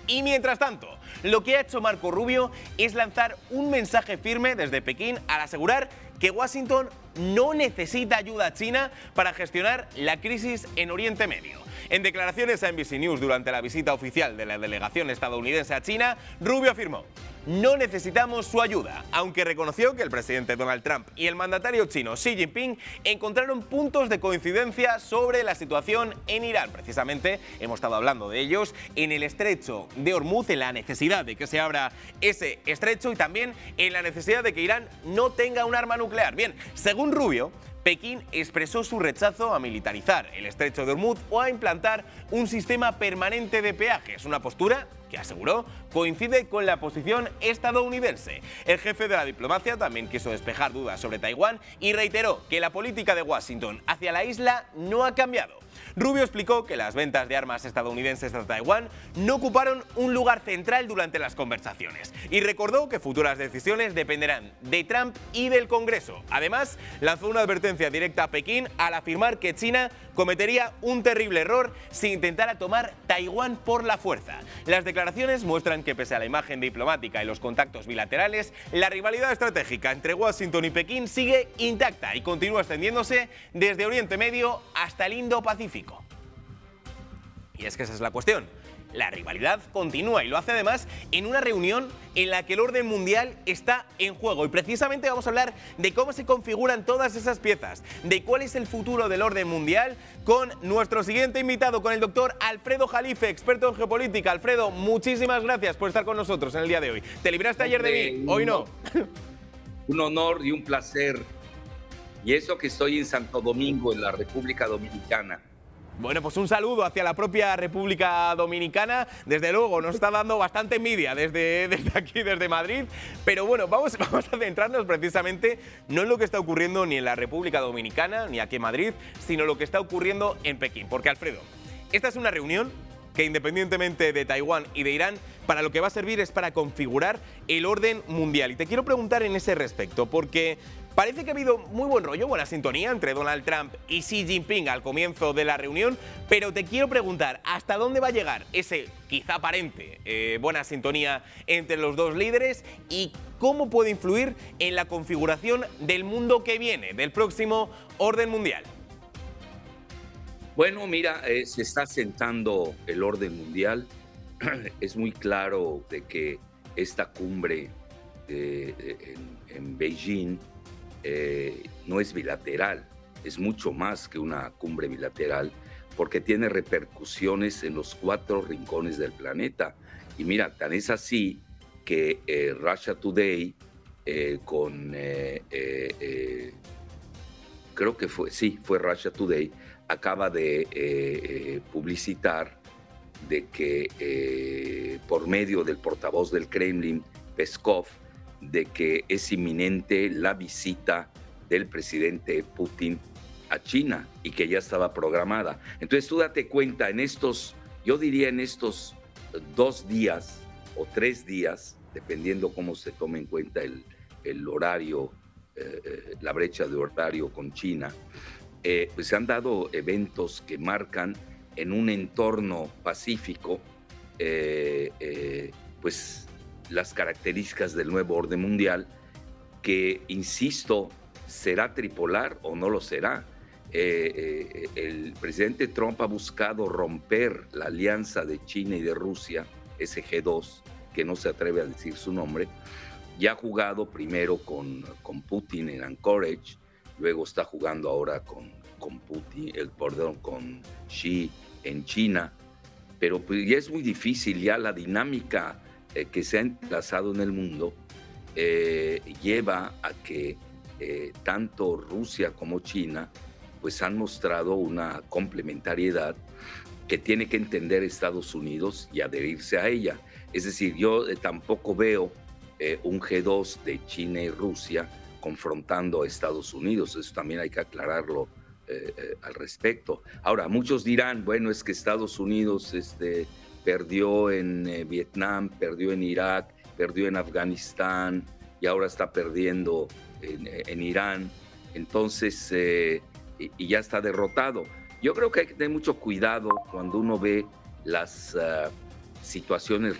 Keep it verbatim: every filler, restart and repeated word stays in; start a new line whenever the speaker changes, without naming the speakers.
Y mientras tanto, lo que ha hecho Marco Rubio es lanzar un mensaje firme desde Pekín al asegurar que Washington no necesita ayuda a China para gestionar la crisis en Oriente Medio. En declaraciones a N B C News durante la visita oficial de la delegación estadounidense a China, Rubio afirmó: no necesitamos su ayuda, aunque reconoció que el presidente Donald Trump y el mandatario chino Xi Jinping encontraron puntos de coincidencia sobre la situación en Irán. Precisamente hemos estado hablando de ellos en el estrecho de Hormuz, en la necesidad de que se abra ese estrecho y también en la necesidad de que Irán no tenga un arma nuclear. Bien, según Rubio, Pekín expresó su rechazo a militarizar el estrecho de Hormuz o a implantar un sistema permanente de peajes, una postura que aseguró coincide con la posición estadounidense. El jefe de la diplomacia también quiso despejar dudas sobre Taiwán y reiteró que la política de Washington hacia la isla no ha cambiado. Rubio explicó que las ventas de armas estadounidenses a Taiwán no ocuparon un lugar central durante las conversaciones y recordó que futuras decisiones dependerán de Trump y del Congreso. Además, lanzó una advertencia directa a Pekín al afirmar que China cometería un terrible error si intentara tomar Taiwán por la fuerza. Las declaraciones muestran que pese a la imagen diplomática y los contactos bilaterales, la rivalidad estratégica entre Washington y Pekín sigue intacta y continúa extendiéndose desde Oriente Medio hasta el Indo-Pacífico. Y es que esa es la cuestión. La rivalidad continúa y lo hace además en una reunión en la que el orden mundial está en juego. Y precisamente vamos a hablar de cómo se configuran todas esas piezas, de cuál es el futuro del orden mundial, con nuestro siguiente invitado, con el doctor Alfredo Jalife, experto en geopolítica. Alfredo, muchísimas gracias por estar con nosotros en el día de hoy. Te libraste ayer de mí, hoy no.
Un honor y un placer. Y eso que estoy en Santo Domingo, en la República Dominicana.
Bueno, pues un saludo hacia la propia República Dominicana. Desde luego, nos está dando bastante envidia desde, desde aquí, desde Madrid. Pero bueno, vamos, vamos a centrarnos precisamente no en lo que está ocurriendo ni en la República Dominicana, ni aquí en Madrid, sino lo que está ocurriendo en Pekín. Porque, Alfredo, esta es una reunión que independientemente de Taiwán y de Irán, para lo que va a servir es para configurar el orden mundial. Y te quiero preguntar en ese respecto, porque parece que ha habido muy buen rollo, buena sintonía entre Donald Trump y Xi Jinping al comienzo de la reunión, pero te quiero preguntar, ¿hasta dónde va a llegar ese quizá aparente eh, buena sintonía entre los dos líderes y cómo puede influir en la configuración del mundo que viene, del próximo orden mundial?
Bueno, mira, eh, se está sentando el orden mundial. Es muy claro de que esta cumbre eh, en, en Beijing eh, no es bilateral, es mucho más que una cumbre bilateral, porque tiene repercusiones en los cuatro rincones del planeta. Y mira, tan es así que eh, Russia Today, eh, con, eh, eh, eh, creo que fue, sí, fue Russia Today, acaba de eh, eh, publicitar de que eh, por medio del portavoz del Kremlin, Peskov, de que es inminente la visita del presidente Putin a China y que ya estaba programada. Entonces tú date cuenta, en estos, yo diría en estos dos días o tres días, dependiendo cómo se tome en cuenta el, el horario, eh, la brecha de horario con China, Eh, pues se han dado eventos que marcan en un entorno pacífico eh, eh, pues las características del nuevo orden mundial que, insisto, será tripolar o no lo será. Eh, eh, el presidente Trump ha buscado romper la alianza de China y de Rusia, ese G dos, que no se atreve a decir su nombre. Ya ha jugado primero con, con Putin en Anchorage, luego está jugando ahora con, con Putin, el perdón, con Xi en China, pero pues ya es muy difícil, ya la dinámica eh, que se ha emplazado en el mundo eh, lleva a que eh, tanto Rusia como China pues han mostrado una complementariedad que tiene que entender Estados Unidos y adherirse a ella. Es decir, yo eh, tampoco veo eh, un G dos de China y Rusia confrontando a Estados Unidos. Eso también hay que aclararlo eh, eh, al respecto. Ahora, muchos dirán, bueno, es que Estados Unidos este, perdió en eh, Vietnam, perdió en Irak, perdió en Afganistán y ahora está perdiendo en, en Irán, entonces, eh, y, y ya está derrotado. Yo creo que hay que tener mucho cuidado cuando uno ve las uh, situaciones